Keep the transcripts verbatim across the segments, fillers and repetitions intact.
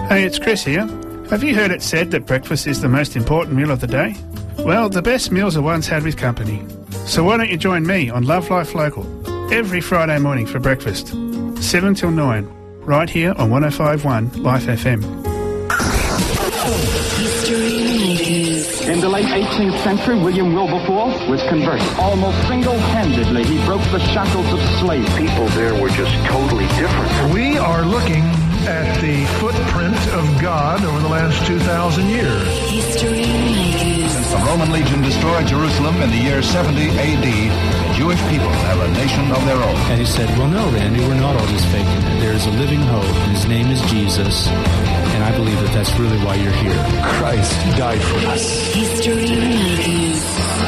Hey, it's Chris here. Have you heard it said that breakfast is the most important meal of the day? Well, the best meals are ones had with company. So why don't you join me on Love Life Local every Friday morning for breakfast, seven till nine, right here on one oh five point one Life F M. In the late eighteenth century, William Wilberforce was converted. Almost single-handedly, he broke the shackles of slavery. People there were just totally different. We are looking at the footprint of God over the last two thousand years. History Makers. Since the Roman legion destroyed Jerusalem in the year seventy A D, the Jewish people have a nation of their own. And he said, well, no, Randy, we're not all just faking it. There is a living hope, and his name is Jesus. And I believe that that's really why you're here. Christ died for us. History Makers.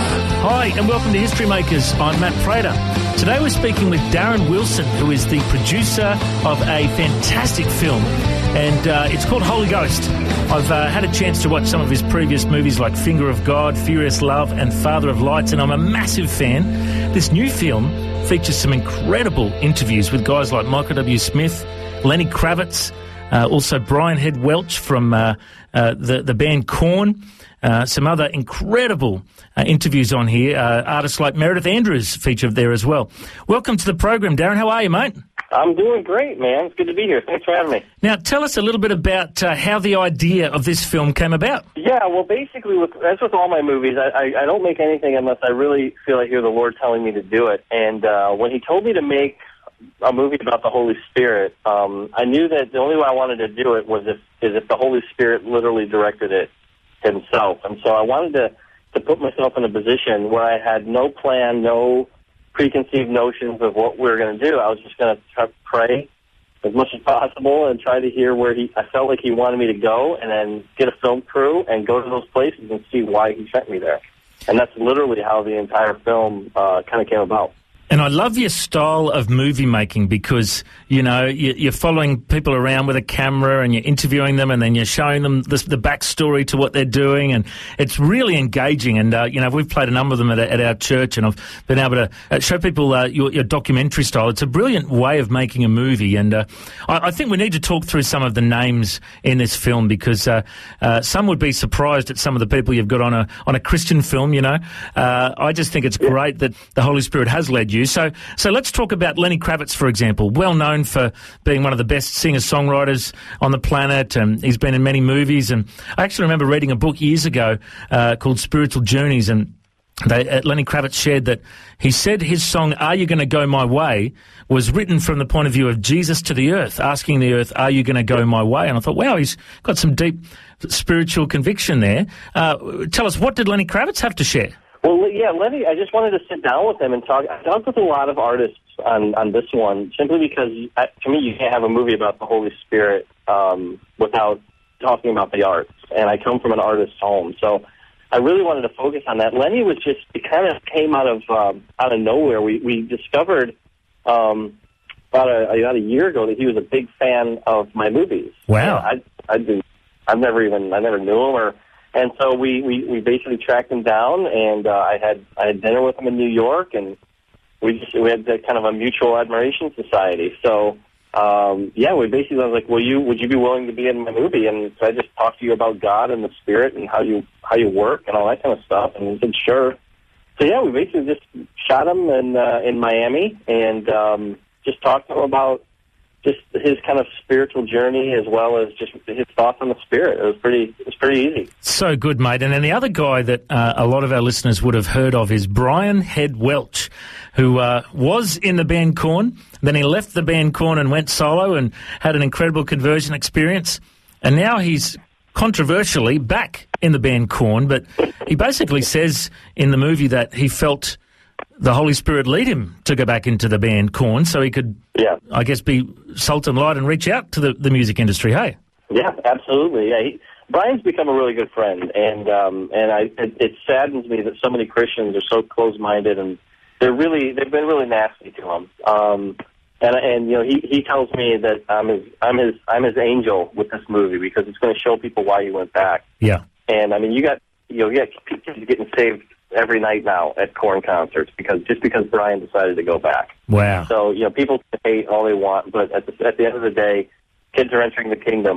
Hi, and welcome to History Makers. I'm Matt Prater. Today we're speaking with Darren Wilson, who is the producer of a fantastic film, and uh, it's called Holy Ghost. I've uh, had a chance to watch some of his previous movies like Finger of God, Furious Love, and Father of Lights, and I'm a massive fan. This new film features some incredible interviews with guys like Michael W. Smith, Lenny Kravitz, uh, also Brian Head Welch from uh, uh, the, the band Korn. Uh, some other incredible uh, interviews on here. Uh, artists like Meredith Andrews featured there as well. Welcome to the program, Darren. How are you, mate? I'm doing great, man. It's good to be here. Thanks for having me. Now, tell us a little bit about uh, how the idea of this film came about. Yeah, well, basically, with, as with all my movies, I, I, I don't make anything unless I really feel I hear the Lord telling me to do it. And uh, when he told me to make a movie about the Holy Spirit, um, I knew that the only way I wanted to do it was if, is if the Holy Spirit literally directed it himself. And so I wanted to, to put myself in a position where I had no plan, no preconceived notions of what we were going to do. I was just going to try to pray as much as possible and try to hear where he, I felt like he wanted me to go, and then get a film crew and go to those places and see why he sent me there. And that's literally how the entire film uh, kind of came about. And I love your style of movie making because, you know, you're following people around with a camera and you're interviewing them and then you're showing them the, the backstory to what they're doing, and it's really engaging. And, uh, you know, we've played a number of them at, at our church, and I've been able to show people uh, your, your documentary style. It's a brilliant way of making a movie, and uh, I, I think we need to talk through some of the names in this film because uh, uh, some would be surprised at some of the people you've got on a on a Christian film, you know. Uh, I just think it's great that the Holy Spirit has led you. So, so let's talk about Lenny Kravitz, for example, well known for being one of the best singer-songwriters on the planet, and he's been in many movies. And I actually remember reading a book years ago uh, called Spiritual Journeys, and they, uh, Lenny Kravitz shared that he said his song, Are You Gonna Go My Way, was written from the point of view of Jesus to the earth, asking the earth, are you going to go my way? And I thought, wow, he's got some deep spiritual conviction there. Uh, tell us, what did Lenny Kravitz have to share? Well, yeah, Lenny, I just wanted to sit down with him and talk. I talked with a lot of artists on, on this one, simply because, uh, to me, you can't have a movie about the Holy Spirit um, without talking about the arts. And I come from an artist's home, so I really wanted to focus on that. Lenny was just, it kind of came out of um, out of nowhere. We we discovered um, about a about a year ago that he was a big fan of my movies. Wow! I I didn't, I've never even I never knew him or. And so we, we, we basically tracked him down, and uh, I had I had dinner with him in New York, and we just we had the, kind of a mutual admiration society. So um, yeah, we basically I was like, "Will you would you be willing to be in my movie?" And so I just talked to you about God and the Spirit and how you how you work and all that kind of stuff. And he said, "Sure." So yeah, we basically just shot him in uh, in Miami and um, just talked to him about just his kind of spiritual journey as well as just his thoughts on the Spirit. It was pretty it was pretty easy. So good, mate. And then the other guy that uh, a lot of our listeners would have heard of is Brian Head Welch, who uh, was in the band Korn. Then he left the band Korn and went solo and had an incredible conversion experience. And now he's controversially back in the band Korn, but he basically says in the movie that he felt the Holy Spirit lead him to go back into the band Korn so he could, yeah. I guess, be salt and light and reach out to the, the music industry, hey? Yeah, absolutely. Yeah, he, Brian's become a really good friend, and um, and I it, it saddens me that so many Christians are so close-minded, and they're really they've been really nasty to him. Um, and and you know he, he tells me that I'm his I'm his I'm his angel with this movie because it's going to show people why he went back. Yeah. And I mean, you got you know you got kids getting saved every night now at Korn concerts because just because Brian decided to go back. Wow. So you know people can hate all they want, but at the at the end of the day, kids are entering the kingdom.